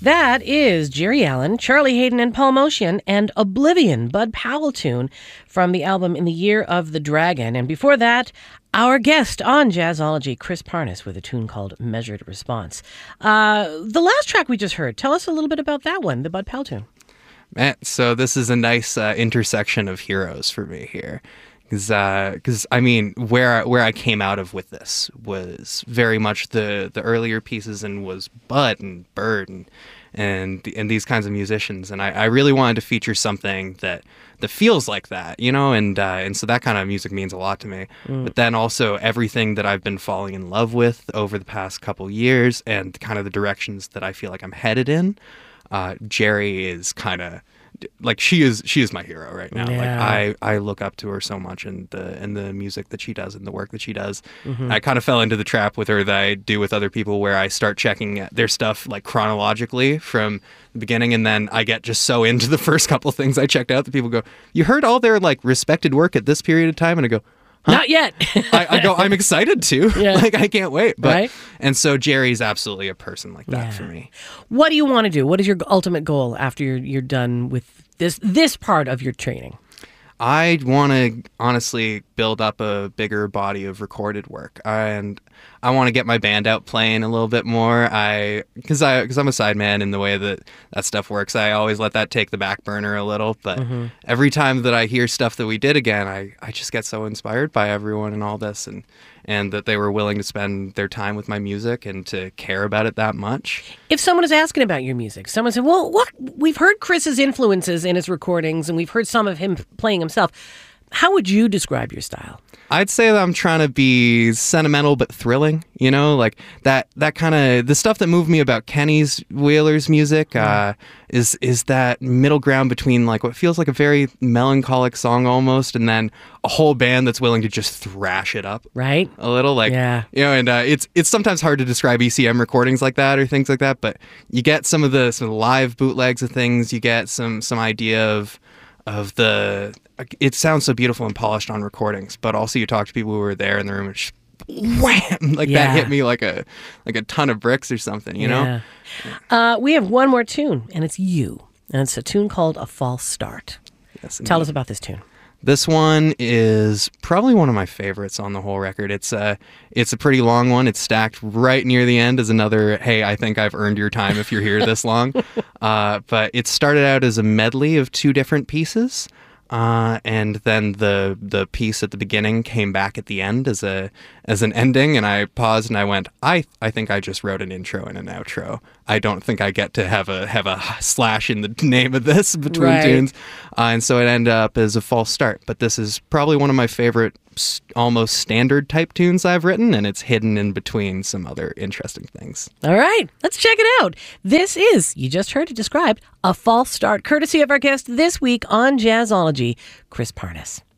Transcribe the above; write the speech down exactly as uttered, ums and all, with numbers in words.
That is Jerry Allen, Charlie Haydn, and Paul Motian, and Oblivion, Bud Powell tune from the album In the Year of the Dragon. And before that, our guest on Jazzology, Chris Parnas, with a tune called Measured Response. Uh, the last track we just heard, tell us a little bit about that one, the Bud Powell tune. Man, so this is a nice uh, intersection of heroes for me here. Because, uh, I mean, where where I came out of with this was very much the, the earlier pieces, and was Bud and Bird and and and these kinds of musicians, and I, I really wanted to feature something that that feels like that, you know, and uh, and so that kind of music means a lot to me. Mm. But then also everything that I've been falling in love with over the past couple years, and kind of the directions that I feel like I'm headed in. Uh, Jerry is kind of. Like she is, she is my hero right now. Yeah. Like I, I look up to her so much, in the in the music that she does and the work that she does. Mm-hmm. I kind of fell into the trap with her that I do with other people, where I start checking their stuff like chronologically from the beginning, and then I get just so into the first couple of things I checked out that people go, "You heard all their like respected work at this period of time?" And I go, huh? Not yet. I, I go, I'm excited to. Yeah. Like, I can't wait. But, right? And so Jerry's absolutely a person like that yeah. for me. What do you want to do? What is your ultimate goal after you're, you're done with this this part of your training? I want to honestly build up a bigger body of recorded work, and I want to get my band out playing a little bit more. I because I because I'm a sideman in the way that that stuff works. I always let that take the back burner a little. But mm-hmm. every time that I hear stuff that we did again, I, I just get so inspired by everyone and all this, and and that they were willing to spend their time with my music and to care about it that much. If someone is asking about your music, someone said, "Well, what we've heard Chris's influences in his recordings, and we've heard some of him playing himself." How would you describe your style? I'd say that I'm trying to be sentimental but thrilling, you know, like that that kind of the stuff that moved me about Kenny's Wheeler's music mm. uh, is is that middle ground between like what feels like a very melancholic song almost, and then a whole band that's willing to just thrash it up, right? A little, like, yeah, you know, and uh, it's it's sometimes hard to describe E C M recordings like that or things like that, but you get some of the some of the live bootlegs of things, you get some some idea of of the. It sounds so beautiful and polished on recordings, but also you talk to people who were there in the room and just wham, like yeah. that hit me like a like a ton of bricks or something, you yeah. know? Uh, we have one more tune, and it's you. And it's a tune called A False Start. Yes, Tell us about this tune. This one is probably one of my favorites on the whole record. It's a, it's a pretty long one. It's stacked right near the end as another, hey, I think I've earned your time if you're here this long. Uh, but it started out as a medley of two different pieces. Uh, and then the the piece at the beginning came back at the end as a as an ending, and I paused and I went, I I think I just wrote an intro and an outro. I don't think I get to have a have a slash in the name of this between right. tunes, uh, and so it ended up as a false start. But this is probably one of my favorite almost standard type tunes I've written, and it's hidden in between some other interesting things. All right, let's check it out. This is, you just heard it described, A False Start, courtesy of our guest this week on Jazzology, Chris Parnas.